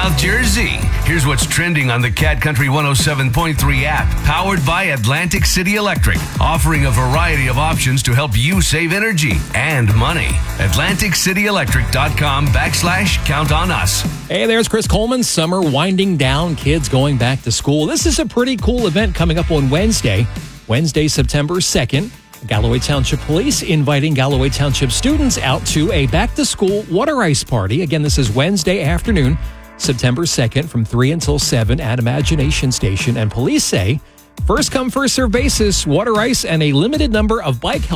South Jersey. Here's what's trending on the Cat Country 107.3 app, powered by Atlantic City Electric, offering a variety of options to help you save energy and money. AtlanticCityElectric.com/count on us. Hey, there's Chris Coleman. Summer winding down, kids going back to school. This is a pretty cool event coming up on Wednesday, September 2nd. Galloway Township Police inviting Galloway Township students out to a back-to-school water ice party. Again, this is Wednesday afternoon, September 2nd from 3 until 7 at Imagination Station. And police say, first come, first serve basis, water ice, and a limited number of bike helmets